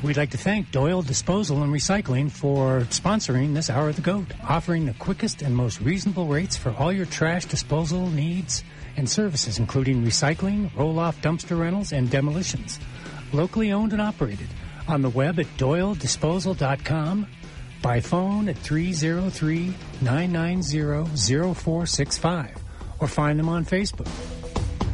We'd like to thank Doyle Disposal and Recycling for sponsoring this Hour of the Goat, offering the quickest and most reasonable rates for all your trash disposal needs and services, including recycling, roll-off dumpster rentals, and demolitions. Locally owned and operated. On the web at doyledisposal.com, by phone at 303-990-0465, or find them on Facebook.